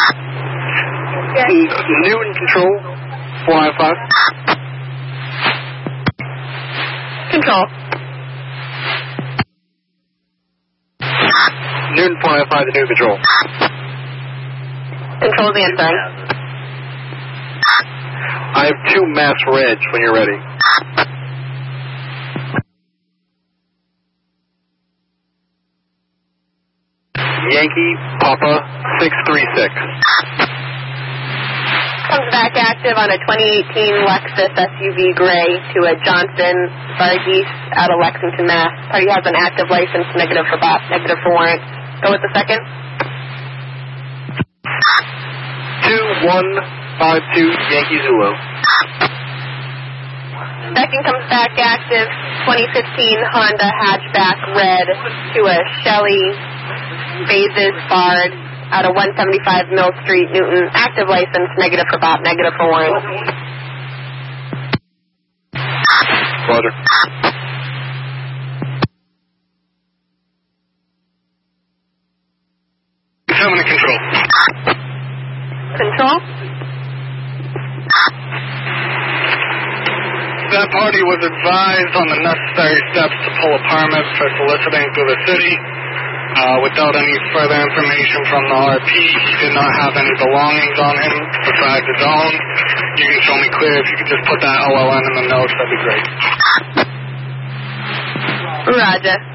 Newton Control, 495. Control. Newton 495 to Newton Control. Control's answering. I have 2 Mass Reg when you're ready. Yankee Papa 636. Comes back active on a 2018 Lexus SUV gray to a Johnson Varghese out of Lexington, Mass. Party has an active license, negative for BOP, negative for warrant. Go with the second. 2152 Yankee Zulu. Second comes back active, 2015 Honda hatchback red to a Shelly Bazes Bard out of 175 Mill Street, Newton. Active license, negative for BOP, negative for warrant. Roger. Coming to control. Control? That party was advised on the necessary steps to pull a permit for soliciting through the city. Without any further information from the RP, he did not have any belongings on him besides his own. You can show me clear. If you could just put that OLN in the notes, that'd be great. Roger.